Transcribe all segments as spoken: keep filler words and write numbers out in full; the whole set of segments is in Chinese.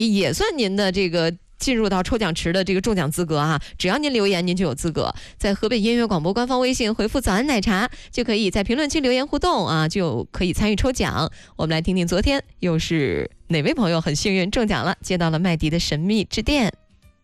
也算您的这个进入到抽奖池的这个中奖资格啊，只要您留言，您就有资格在河北音乐广播官方微信回复早安奶茶，就可以在评论区留言互动啊，就可以参与抽奖。我们来听听昨天又是哪位朋友很幸运中奖了，接到了麦迪的神秘致电。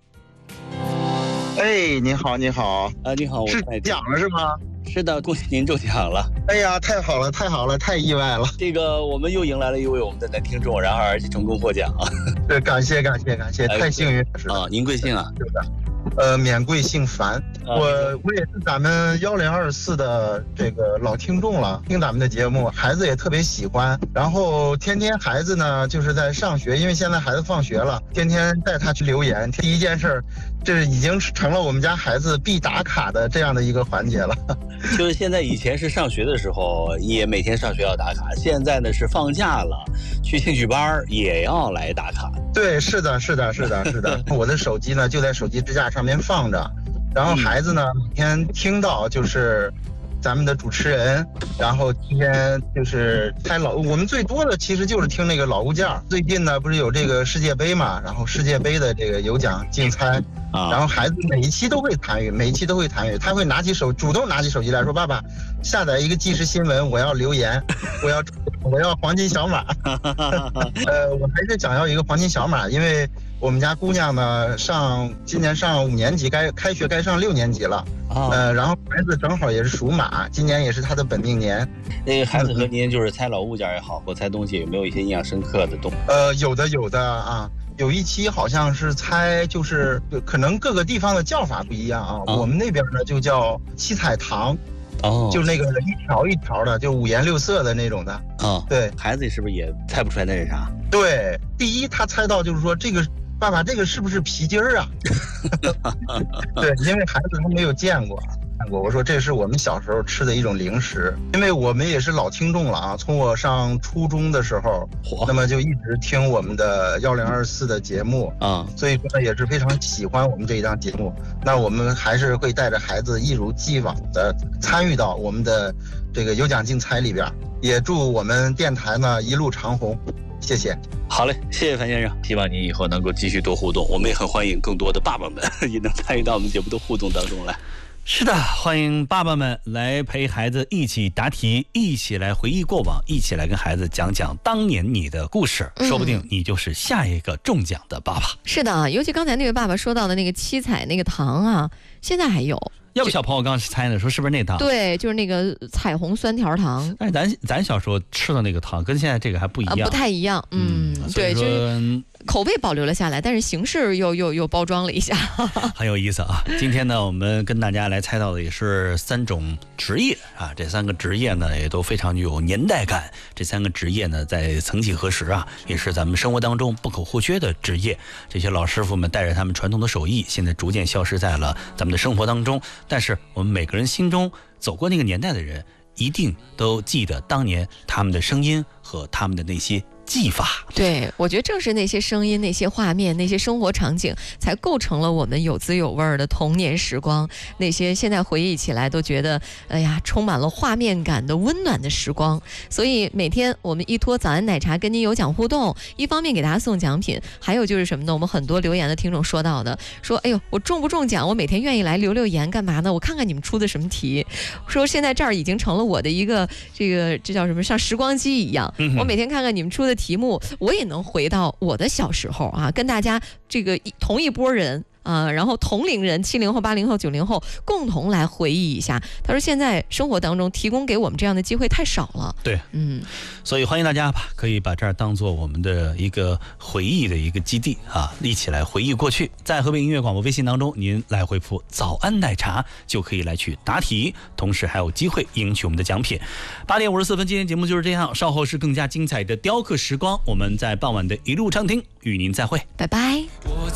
哎，你好，你好， 啊，你好，我是奖了是吗？ 是的，恭喜您中奖了！ 哎呀，太好了，太好了，太意外了！ 这个我们又迎来了一位我们的男听众，然后而且成功获奖。 对，感谢感谢感谢， 哎、 太幸运了！是啊，您贵姓啊？ 是的，呃，免贵姓樊， 啊、 我我也是咱们幺零二四的这个老听众了，听咱们的节目，孩子也特别喜欢。然后天天孩子呢就是在上学，因为现在孩子放学了，天天带他去留言。第一件事，这已经成了我们家孩子必打卡的这样的一个环节了。 就是现在以前是上学的时候也每天上学要打卡，现在呢是放假了去兴趣班也要来打卡。 对，是的是的是的是的。我的手机呢就在手机支架上面放着，然后孩子呢每天听到就是咱们的主持人，然后今天就是猜老，我们最多的其实就是听那个老物件。最近呢不是有这个世界杯嘛，然后世界杯的这个有奖竞猜，然后孩子每一期都会参与，每一期都会参与，他会拿起手，主动拿起手机来说：“爸爸，下载一个即时新闻，我要留言，我要我要黄金小马。”呃，我还是想要一个黄金小马，因为我们家姑娘呢上今年上五年级，该开学该上六年级了。 哦、 呃，然后孩子正好也是属马，今年也是他的本命年。 那个孩子和您就是猜老物件也好，或猜东西有没有一些印象深刻的东西？ 呃，有的有的啊。有一期好像是猜，就是可能各个地方的叫法不一样啊。哦、我们那边呢就叫七彩糖， 哦， 就那个一条一条的，就五颜六色的那种的。 哦， 对， 孩子是不是也猜不出来那是啥？ 对，第一他猜到就是说这个爸爸这个是不是皮筋儿啊？对，因为孩子他没有见过。我说这是我们小时候吃的一种零食，因为我们也是老听众了啊。从我上初中的时候，那么就一直听我们的幺零二四的节目啊，所以说也是非常喜欢我们这一档节目。那我们还是会带着孩子一如既往的参与到我们的这个有奖竞猜里边，也祝我们电台呢一路长红。谢谢。 好嘞，谢谢樊先生，希望您以后能够继续多互动，我们也很欢迎更多的爸爸们也能参与到我们节目的互动当中来。 是的，欢迎爸爸们来陪孩子一起答题，一起来回忆过往，一起来跟孩子讲讲当年你的故事，嗯、说不定你就是下一个中奖的爸爸。 是的，尤其刚才那位爸爸说到的那个七彩那个糖啊，现在还有。 要不小朋友刚猜呢，说是不是那糖？ 对，就是那个彩虹酸条糖。 但是咱咱小时候吃的那个糖跟现在这个还不一样， 啊、不太一样。嗯，嗯对，就是口味保留了下来，但是形式又又又包装了一下， 很有意思啊。今天呢，我们跟大家来猜到的也是三种职业啊，这三个职业呢也都非常具有年代感。这三个职业呢，在曾几何时啊，也是咱们生活当中不可或缺的职业。这些老师傅们带着他们传统的手艺，现在逐渐消失在了咱们的生活当中。但是我们每个人心中走过那个年代的人，一定都记得当年他们的声音和他们的那些技法。 对，我觉得正是那些声音、那些画面、那些生活场景，才构成了我们有滋有味的童年时光。那些现在回忆起来都觉得，哎呀，充满了画面感的温暖的时光。所以每天我们一托早安奶茶跟您有奖互动，一方面给大家送奖品，还有就是什么呢？我们很多留言的听众说到的，说，哎呦，我中不中奖？我每天愿意来留留言，干嘛呢？我看看你们出的什么题。说现在这儿已经成了我的一个这个这叫什么？像时光机一样，嗯、我每天看看你们出的题目，我也能回到我的小时候啊，跟大家这个同一波人啊、呃，然后同龄人七零后、八零后、九零后共同来回忆一下。他说现在生活当中提供给我们这样的机会太少了。 对， 嗯， 所以欢迎大家吧，可以把这儿当做我们的一个回忆的一个基地啊，一起来回忆过去。在河北音乐广播微信当中，您来回复早安奶茶就可以来去答题，同时还有机会赢取我们的奖品。八点五十四分，今天节目就是这样，稍后是更加精彩的雕刻时光，我们在傍晚的一路畅听与您再会， 拜拜。